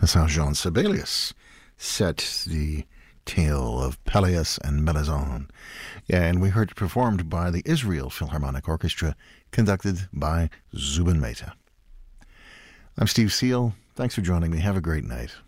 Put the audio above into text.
That's how Jean Sibelius set the tale of Peleus and Melisande. Yeah, and we heard it performed by the Israel Philharmonic Orchestra, conducted by Zubin Mehta. I'm Steve Seal. Thanks for joining me. Have a great night.